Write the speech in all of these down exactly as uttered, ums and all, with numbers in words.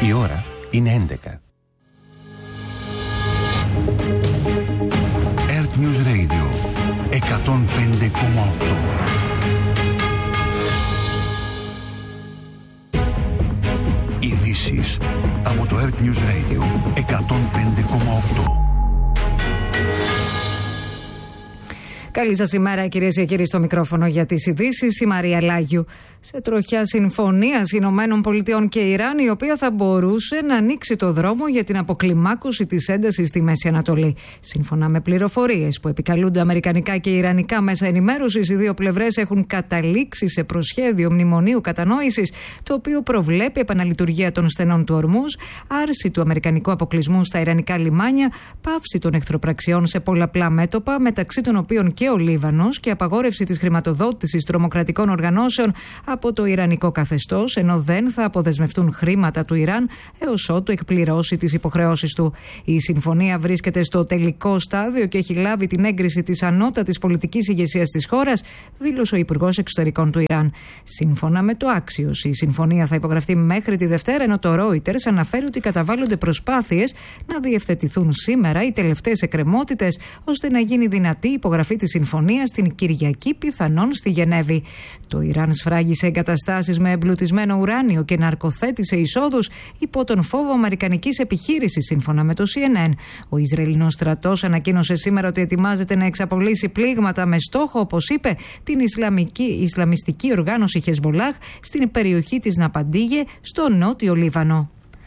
Η ώρα είναι έντεκα. Earth News Radio εκατόν πέντε κόμμα οκτώ. Ειδήσεις από το Earth News Radio εκατόν πέντε κόμμα οκτώ. Καλή σας ημέρα, κυρίες και κύριοι, στο μικρόφωνο για τις ειδήσεις, η Μαρία Λάγιου. Σε τροχιά συμφωνίας Ηνωμένων Πολιτειών και Ιράν, η οποία θα μπορούσε να ανοίξει το δρόμο για την αποκλιμάκωση της έντασης στη Μέση Ανατολή. Σύμφωνα με πληροφορίες που επικαλούνται αμερικανικά και ιρανικά μέσα ενημέρωσης, οι δύο πλευρές έχουν καταλήξει σε προσχέδιο μνημονίου κατανόησης, το οποίο προβλέπει επαναλειτουργία των στενών του Ορμούζ, άρση του αμερικανικού αποκλεισμού στα ιρανικά λιμάνια, πάυση των εχθροπραξιών σε πολλαπλά μέτωπα, μεταξύ των οποίων και ο Λίβανος, και απαγόρευση της χρηματοδότησης τρομοκρατικών οργανώσεων από το ιρανικό καθεστώς, ενώ δεν θα αποδεσμευτούν χρήματα του Ιράν έως ότου εκπληρώσει τις υποχρεώσεις του. Η συμφωνία βρίσκεται στο τελικό στάδιο και έχει λάβει την έγκριση της ανώτατης πολιτικής ηγεσίας της χώρας, δήλωσε ο Υπουργός Εξωτερικών του Ιράν. Σύμφωνα με το Axios, η συμφωνία θα υπογραφεί μέχρι τη Δευτέρα, ενώ το Reuters αναφέρει ότι καταβάλλονται προσπάθειες να διευθετηθούν σήμερα οι τελευταίες εκκρεμότητες, ώστε να γίνει δυνατή η υπογραφή της συμφωνίας την Κυριακή, πιθανόν στη Γενέβη. Το Ιράν σφράγισε εγκαταστάσεις με εμπλουτισμένο ουράνιο και ναρκοθέτησε εισόδους υπό τον φόβο αμερικανικής επιχείρησης, σύμφωνα με το σι εν εν. Ο Ισραηλινός στρατός ανακοίνωσε σήμερα ότι ετοιμάζεται να εξαπολύσει πλήγματα με στόχο, όπως είπε, την Ισλαμική, Ισλαμιστική οργάνωση Χεσμολάχ στην περιοχή της Ναπαντίγε, στο νότιο Λίβανο.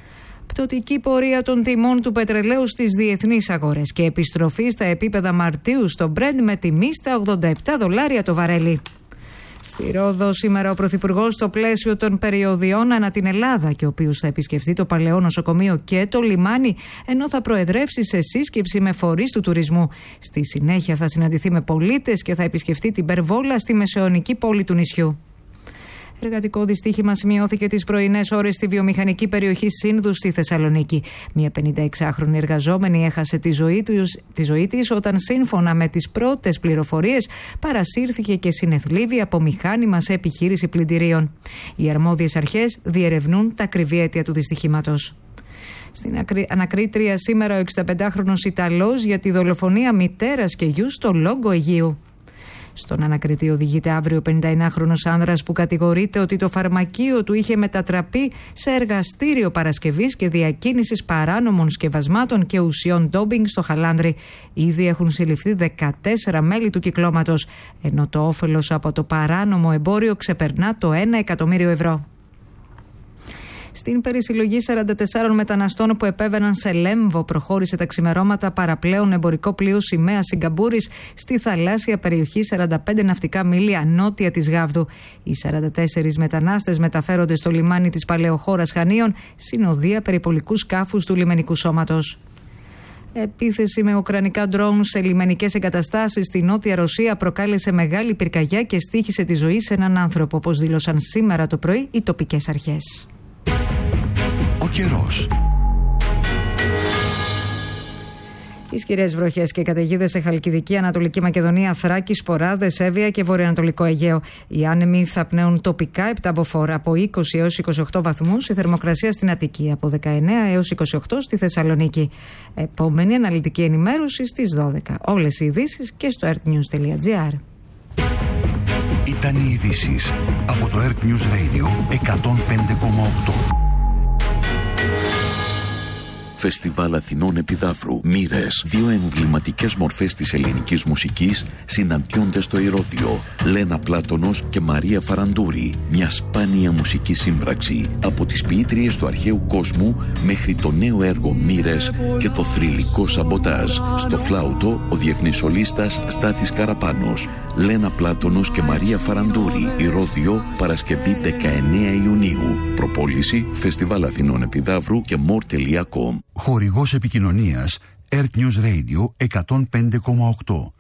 Πτωτική πορεία των τιμών του πετρελαίου στις διεθνείς αγορές και επιστροφή στα επίπεδα Μαρτίου στο Brent με τιμή στα ογδόντα επτά δολάρια το βαρέλι. Στη Ρόδο σήμερα ο Πρωθυπουργός, στο πλαίσιο των περιοδιών ανά την Ελλάδα, και ο οποίος θα επισκεφτεί το Παλαιό Νοσοκομείο και το λιμάνι, ενώ θα προεδρεύσει σε σύσκεψη με φορείς του τουρισμού. Στη συνέχεια θα συναντηθεί με πολίτες και θα επισκεφτεί την Περβόλα, στη μεσαιωνική πόλη του νησιού. Εργατικό δυστύχημα σημειώθηκε τις πρωινές ώρες στη βιομηχανική περιοχή Σύνδου στη Θεσσαλονίκη. Μια πενηνταεξάχρονη εργαζόμενη έχασε τη ζωή, τους, τη ζωή της όταν, σύμφωνα με τις πρώτες πληροφορίες, παρασύρθηκε και συνεθλίβη από μηχάνημα σε επιχείρηση πλυντηρίων. Οι αρμόδιες αρχές διερευνούν τα ακριβή αίτια του δυστυχήματος. Στην ανακρίτρια σήμερα ο εξηνταπεντάχρονος Ιταλός για τη δολοφονία μητέρας και γιου στο Λόγκο Αιγείου. Στον ανακριτή οδηγείται αύριο ο πενηνταεννάχρονος άνδρας που κατηγορείται ότι το φαρμακείο του είχε μετατραπεί σε εργαστήριο παρασκευής και διακίνησης παράνομων σκευασμάτων και ουσιών ντόμπινγκ στο Χαλάνδρι. Ήδη έχουν συλληφθεί δεκατέσσερα μέλη του κυκλώματος, ενώ το όφελος από το παράνομο εμπόριο ξεπερνά το ένα εκατομμύριο ευρώ. Στην περισυλλογή σαράντα τεσσάρων μεταναστών που επέβαιναν σε Λέμβο, προχώρησε τα ξημερώματα παραπλέον εμπορικό πλοίο σημαία Σιγκαπούρης στη θαλάσσια περιοχή σαράντα πέντε ναυτικά μίλια νότια της Γάβδου. Οι σαράντα τέσσερις μετανάστες μεταφέρονται στο λιμάνι της Παλαιοχώρας Χανίων, συνοδεία περιπολικού σκάφους του λιμενικού σώματος. Επίθεση με ουκρανικά ντρόουν σε λιμενικές εγκαταστάσεις στη Νότια Ρωσία προκάλεσε μεγάλη πυρκαγιά και στοίχισε τη ζωή σε έναν άνθρωπο, όπως δήλωσαν σήμερα το πρωί οι τοπικές αρχές. Ο καιρός. Ισχυρές βροχές και καταιγίδες σε Χαλκιδική, Ανατολική Μακεδονία, Θράκη, Σποράδες, Εύβοια και Βορειοανατολικό Αιγαίο. Οι άνεμοι θα πνέουν τοπικά επταμποφόρα από είκοσι έως είκοσι οκτώ βαθμούς, η θερμοκρασία στην Αττική από δεκαεννέα έως είκοσι οκτώ στη Θεσσαλονίκη. Επόμενη αναλυτική ενημέρωση στις δώδεκα. Όλες οι ειδήσεις και στο earthnews τελεία gr. Ήταν οι ειδήσεις από το Earth News Radio εκατόν πέντε κόμμα οκτώ. Φεστιβάλ Αθηνών Επιδαύρου. Μοίρες. Δύο εμβληματικές μορφές της ελληνικής μουσικής συναντιόνται στο Ηρώδειο. Λένα Πλάτωνος και Μαρία Φαραντούρη. Μια σπάνια μουσική σύμπραξη. Από τις ποιήτριες του αρχαίου κόσμου μέχρι το νέο έργο Μοίρες και το θρυλικό Σαμποτάζ. Στο φλάουτο ο διεθνής σολίστας Στάθης Καραπάνος. Λένα Πλάτωνος και Μαρία Φαραντούρη. Ηρώδειο, Παρασκευή δεκαεννέα Ιουνίου. Προπόληση Φεστιβάλ Αθηνών Επιδαύρου και more τελεία com. Χορηγός επικοινωνίας Earth News Radio εκατόν πέντε κόμμα οκτώ.